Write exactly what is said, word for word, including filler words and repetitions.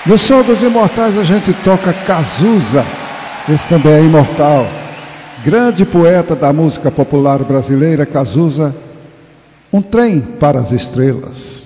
No Som dos Imortais a gente toca Cazuza, esse também é imortal. Grande poeta da música popular brasileira, Cazuza, Um Trem para as Estrelas.